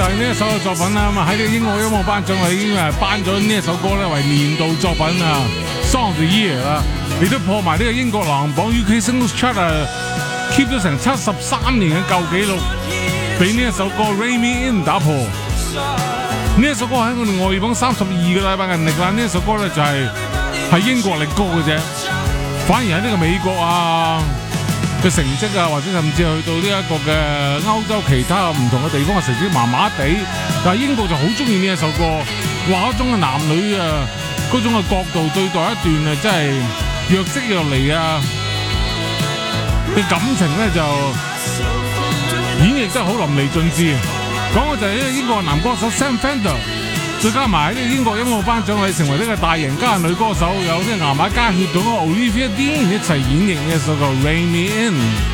就係呢一首嘅作品啦。咁啊喺呢個英國音樂頒獎禮已經係頒咗呢一首歌咧為年度作品啊 Song of the Year 啦，亦都破埋呢個英國流行榜 UK Singles Chart 啊 keep 咗成73年嘅舊紀錄，俾呢一首歌 Rain Me In 打破。呢一首歌喺我哋外語榜32個禮拜嘅歷啦，呢一首歌咧就係英國力歌嘅啫，反而喺呢個美國啊嘅成績啊，或者甚至去到呢一個嘅歐洲其他唔同嘅地方嘅成績麻麻地，但係英國就好中意呢一首歌，話嗰種嘅男女啊嗰種嘅角度對待一段啊，真係若即若離啊嘅感情咧就演繹得好淋漓盡致。講嘅就係呢個英國男歌手 Sam Fender， 再加埋喺呢個英國音樂頒獎禮成為呢個大贏家嘅女歌手，有呢個牙買加血統嘅 Olivia Dean 一齊演繹呢一首歌 Rain Me In。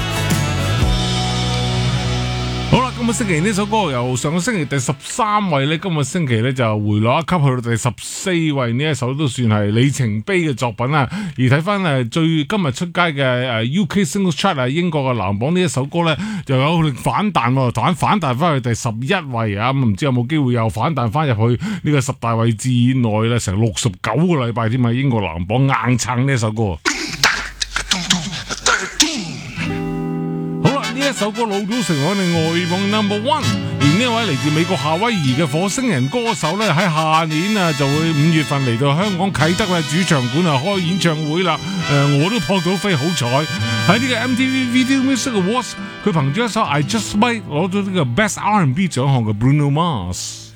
好啦，今個星期呢首歌由上個星期第13位呢，今個星期呢就回落一級去到第14位，呢一首都算係里程碑嘅作品啦。而睇翻最今日出街嘅UK Singles Chart 啊，英國嘅流行榜呢一首歌呢，就有力反彈喎，反彈翻去第11位啊！咁唔知有冇機會又反彈翻入去呢個10大位置以內咧，成69個禮拜添啊！英國流行榜硬撐呢一首歌。呢一首歌老早成為我哋外語榜 No.1， 而呢位嚟自美國夏威夷嘅火星人歌手咧，喺下年啊就會5月份嚟到香港啟德嘅主場館啊開演唱會啦。我都撲到飛，好彩喺呢個 MTV Video Music Awards， 佢憑住一首 I Just Might 攞咗呢個 Best R&B 獎項嘅 Bruno Mars。